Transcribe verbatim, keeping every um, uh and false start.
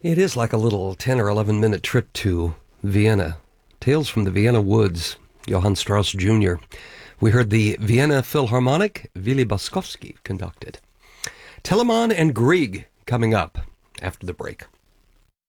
It is like a little ten or eleven minute trip to Vienna. Tales from the Vienna Woods, Johann Strauss Junior We heard the Vienna Philharmonic, Willy Boskovsky conducted. Telemann and Grieg coming up after the break.